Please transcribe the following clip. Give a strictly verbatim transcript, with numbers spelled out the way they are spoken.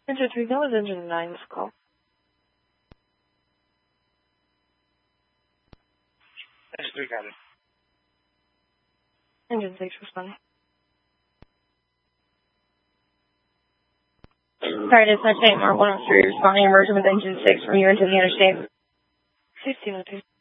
Engine three, that was engine nine, this call. Engine three, got it. Engine six, responding. Sorry, dispatch eight, Mark one oh three, responding emergent with engine six from you into the interstate. fifteen oh two.